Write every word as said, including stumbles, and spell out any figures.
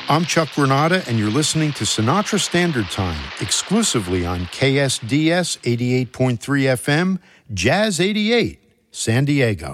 I'm Chuck Granada, and you're listening to Sinatra Standard Time, exclusively on K S D S eighty-eight point three F M, Jazz eighty-eight, San Diego.